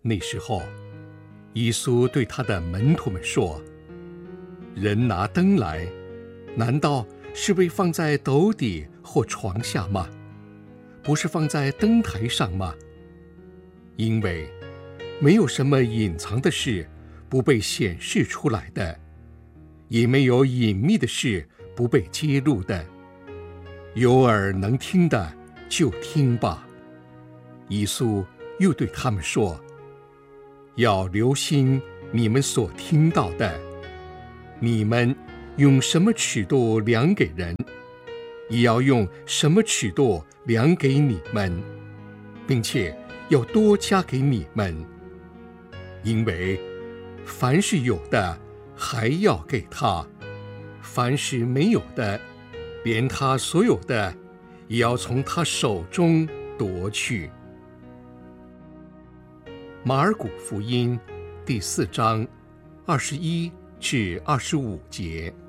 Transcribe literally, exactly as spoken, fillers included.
那时候，耶稣对他的门徒们说：人拿灯来，难道是被放在斗底或床下吗？不是放在灯台上吗？因为没有什么隐藏的事不被显示出来的，也没有隐秘的事不被揭露的。有耳能听的就听吧。耶稣又对他们说：要留心你们所听到的，你们用什么尺度量给人，也要用什么尺度量给你们，并且要多加给你们。因为凡是有的还要给他，凡是没有的，连他所有的也要从他手中夺去。马尔谷福音第四章二十一至二十五节。